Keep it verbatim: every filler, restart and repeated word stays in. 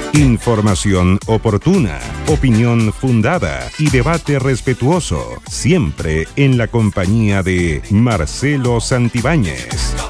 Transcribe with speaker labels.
Speaker 1: Información oportuna, opinión fundada y debate respetuoso, siempre en la compañía de Marcelo Santibáñez.